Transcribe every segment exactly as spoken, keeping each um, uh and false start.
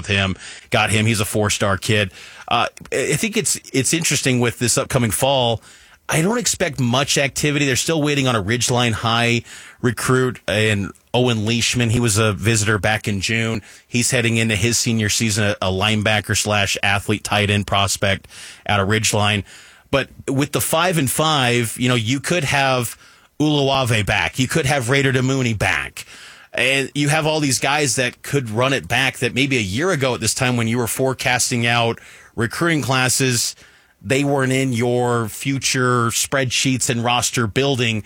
with him, got him. He's a four-star kid. Uh, I think it's it's interesting with this upcoming fall. I don't expect much activity. They're still waiting on a Ridgeline High recruit and Owen Leishman. He was a visitor back in June. He's heading into his senior season, a, a linebacker slash athlete tight end prospect out of Ridgeline. But with the five and five, you know, you could have Uluwave back. You could have Raider Damuni back. And you have all these guys that could run it back that maybe a year ago at this time when you were forecasting out recruiting classes, they weren't in your future spreadsheets and roster building.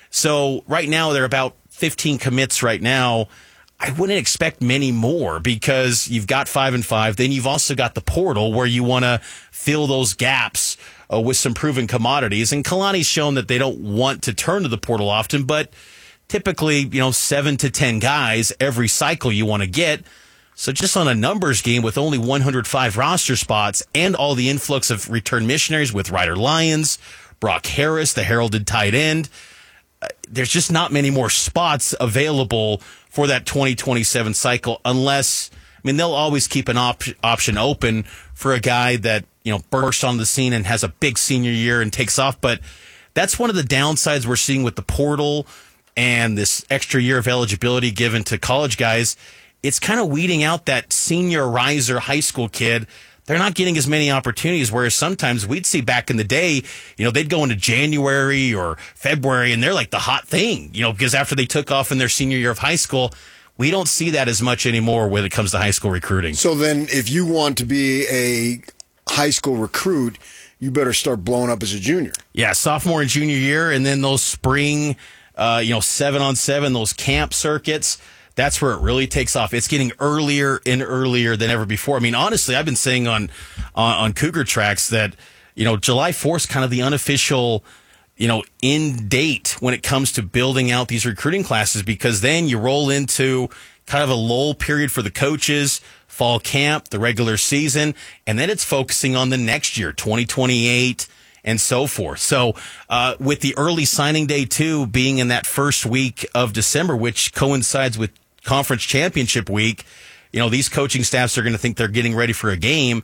So right now they're about fifteen commits right now. I wouldn't expect many more because you've got five and five. Then you've also got the portal where you want to fill those gaps uh, with some proven commodities. And Kalani's shown that they don't want to turn to the portal often, but typically, you know, seven to ten guys every cycle you want to get. So just on a numbers game with only one hundred five roster spots and all the influx of return missionaries with Ryder Lyons, Brock Harris, the heralded tight end, uh, there's just not many more spots available for that twenty twenty-seven cycle unless, I mean, they'll always keep an op- option open for a guy that, you know, bursts on the scene and has a big senior year and takes off. But that's one of the downsides we're seeing with the portal and this extra year of eligibility given to college guys. It's kind of weeding out that senior riser high school kid. They're not getting as many opportunities, whereas sometimes we'd see back in the day, you know, they'd go into January or February and they're like the hot thing, you know, because after they took off in their senior year of high school, we don't see that as much anymore when it comes to high school recruiting. So then if you want to be a high school recruit, you better start blowing up as a junior. Yeah, sophomore and junior year, and then those spring, uh, you know, seven on seven, those camp circuits. That's where it really takes off. It's getting earlier and earlier than ever before. I mean, honestly, I've been saying on on, on Cougar Tracks that, you know, July fourth is kind of the unofficial, you know, end date when it comes to building out these recruiting classes, because then you roll into kind of a lull period for the coaches, fall camp, the regular season, and then it's focusing on the next year, twenty twenty-eight, and so forth. So uh, with the early signing day, too, being in that first week of December, which coincides with conference championship week, you know, these coaching staffs are going to think they're getting ready for a game.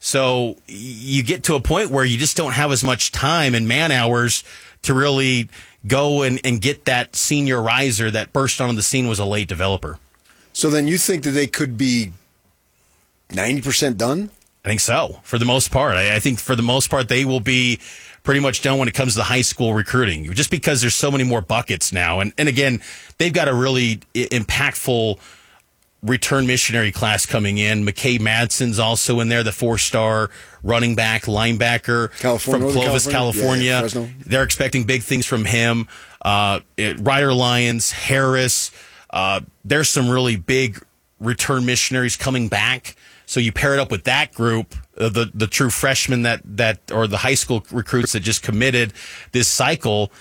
So you get to a point where you just don't have as much time and man hours to really go and, and get that senior riser that burst onto the scene was a late developer. So then you think that they could be ninety percent done? I think so, for the most part. I, I think for the most part, they will be pretty much done when it comes to the high school recruiting, just because there's so many more buckets now. And, and again, they've got a really I- impactful return missionary class coming in. McKay Madsen's also in there, the four-star running back, linebacker California, from Clovis, California. California. Yeah, yeah, They're expecting big things from him. Uh, it, Ryder Lyons, Harris. Uh, there's some really big return missionaries coming back. So you pair it up with that group, uh, the the true freshmen that, that or the high school recruits that just committed this cycle.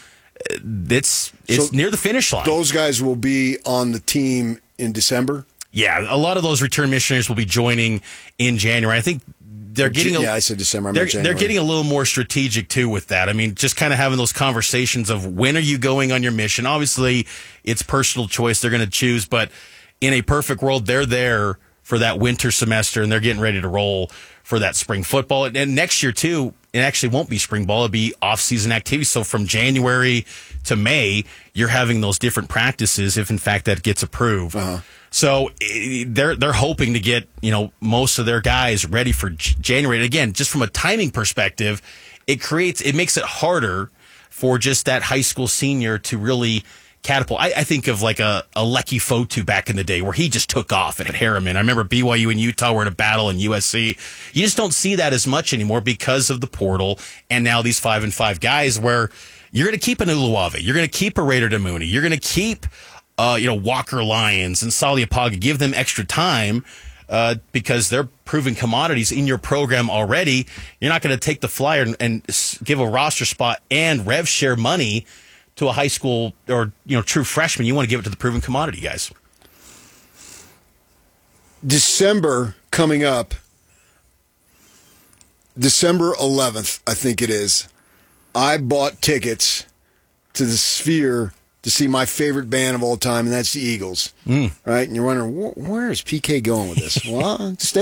It's it's so near the finish line. Those guys will be on the team in December? Yeah, a lot of those return missionaries will be joining in January. I think they're getting a, yeah, I said December. I they're, meant January. they're getting a little more strategic too with that. I mean, just kind of having those conversations of when are you going on your mission. Obviously, it's personal choice. They're going to choose, but in a perfect world, they're there for that winter semester, and they're getting ready to roll for that spring football. And next year, too, it actually won't be spring ball. It'll be off-season activities. So from January to May, you're having those different practices if, in fact, that gets approved. Uh-huh. So they're they're hoping to get, you know, most of their guys ready for January. And again, just from a timing perspective, it creates it makes it harder for just that high school senior to really catapult. I, I think of like a, a Lecky Fotu back in the day where he just took off at Harriman. I remember B Y U and Utah were in a battle in U S C. You just don't see that as much anymore because of the portal and now these five and five guys where you're going to keep an Uluwave. You're going to keep a Raider Damuni. You're going to keep, uh, you know, Walker Lyons and Saliapaga. Give them extra time uh, because they're proven commodities in your program already. You're not going to take the flyer and, and give a roster spot and rev share money to a high school or, you know, true freshman. You want to give it to the proven commodity guys. December coming up, December eleventh, I think it is. I bought tickets to the Sphere to see my favorite band of all time, and that's the Eagles. Mm. Right? And you're wondering, where is P K going with this? Well, stay